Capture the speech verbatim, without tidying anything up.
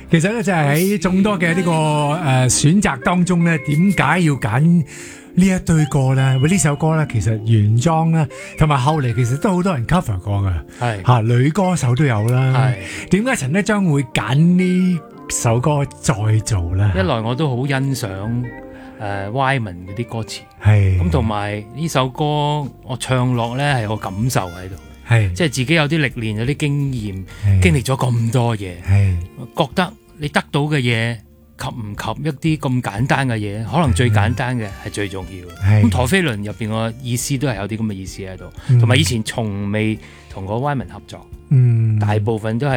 其實咧就係喺眾多嘅呢個誒選擇當中咧，點解要揀呢一堆歌咧？喂，呢首歌咧其實原裝咧，同埋後嚟其實都好多人 cover 過噶， 係嚇女歌手都有啦。 係點解陳德章會揀呢首歌再做咧？ 一來我都好欣賞誒 Wyman 嗰啲歌詞， 係咁同埋呢首歌我唱落咧係有感受喺度， 係即係自己有啲歷練，有啲經驗， 係經歷咗咁多嘢， 係覺得你得到嘅嘢及唔及一啲咁簡單嘅嘢？可能最簡單嘅係最重要。 係咁陀飛輪入邊個意思都係有啲咁嘅意思喺度， 嗯同埋以前從未同過 Wyman 合作， 嗯大部分都係